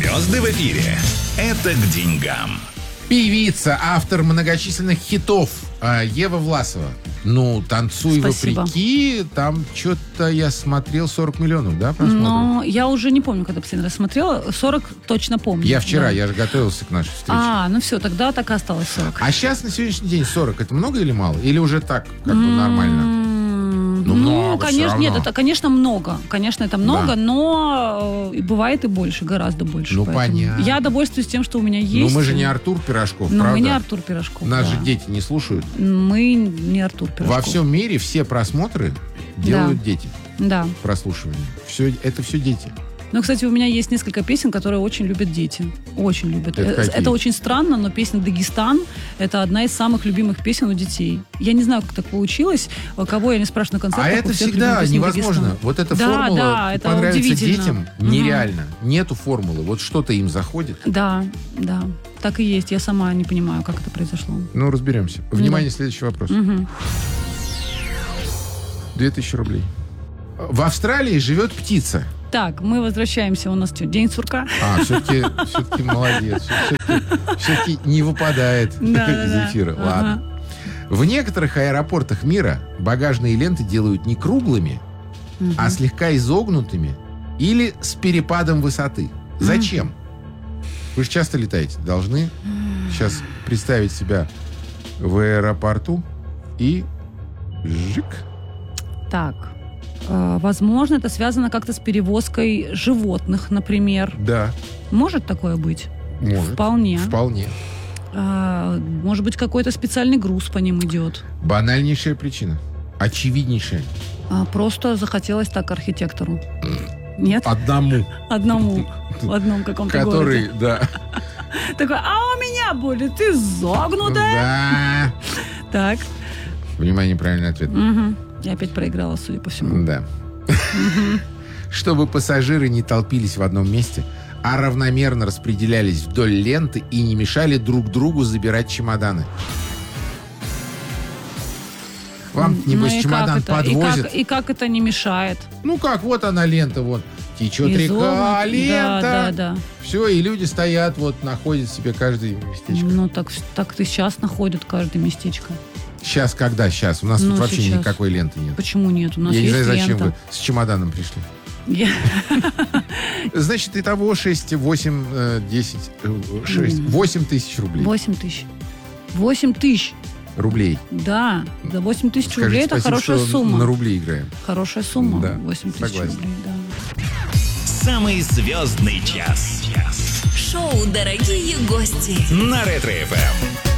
Звезды в эфире. Это к деньгам. Певица, автор многочисленных хитов Ева Власова. Ну, «Танцуй Спасибо. вопреки», там что-то я смотрел 40 миллионов, да, просмотров? Но я уже не помню, когда последний раз смотрела. 40 точно помню. Я вчера, Да. я же готовился к нашей встрече. Ну все, тогда так и осталось 40. А сейчас на сегодняшний день 40, это много или мало? Или уже так, как бы нормально? Ну, много всё конечно, равно. нет, это, конечно, много. Конечно, это много, Да. но бывает и больше, гораздо больше. Ну, поэтому понятно. я довольствуюсь тем, что у меня есть. Ну, мы же не Артур Пирожков, Но правда? мы не Артур Пирожков. Нас да. же дети не слушают. Мы не Артур Пирожков. Во всем мире все просмотры делают дети. Да. Прослушивание. Это все дети. Ну, кстати, у меня есть несколько песен, которые очень любят дети. Очень любят. Это какие? Это очень странно, но песня «Дагестан» — это одна из самых любимых песен у детей. Я не знаю, как так получилось. Кого я не спрашиваю на концертах. А это у всех всегда любимая песня невозможно. «Дагестан». Вот эта Да, формула да, это понравится удивительно. детям нереально. Нету формулы. Вот что-то им заходит. Да, да. Так и есть. Я сама не понимаю, как это произошло. Ну, разберемся. Внимание, следующий вопрос. 2000 рублей. В Австралии живет птица. Так, мы возвращаемся. У нас что, день сурка? Все-таки молодец. Все-таки не выпадает Да, из да. эфира. Ага. Ладно. В некоторых аэропортах мира багажные ленты делают не круглыми, а слегка изогнутыми или с перепадом высоты. Зачем? Вы же часто летаете. Должны сейчас представить себя в аэропорту и жик. Так. Возможно, это связано как-то с перевозкой животных, например. Да, Может такое быть? может. Вполне. Вполне. Может быть, какой-то специальный груз по ним идет. Банальнейшая причина. Очевиднейшая. Просто захотелось так архитектору. Нет? Одному. Одному. В одном каком-то Который, городе. да. Такой, у меня будет изогнутая. Да. Так. Внимание, правильный ответ. Я опять проиграла, судя по всему. Да. Чтобы пассажиры не толпились в одном месте, а равномерно распределялись вдоль ленты и не мешали друг другу забирать чемоданы. Вам, небось, Ну и чемодан как это? подвозят. И как это не мешает? Ну как, вот она лента, вот. Течет река, Изогнут. лента. Да. Все, и люди стоят, вот, находят себе каждое местечко. Ну, так и сейчас находят каждое местечко. Сейчас, когда? Сейчас. У нас Ну, тут вообще сейчас. никакой ленты нет. Почему нет? У нас Я не есть знаю, зачем лента. вы с чемоданом пришли. Значит, итого 6, 8, 10, 6, 8 тысяч рублей. 8 тысяч. 8 тысяч. Рублей. Да. За 8 тысяч Скажите рублей это спасибо, хорошая что сумма. на рубли играем. Хорошая сумма. Да, 8 тысяч согласен. рублей, да. Самый звездный час. Шоу «Дорогие гости». На Ретро-ФМ.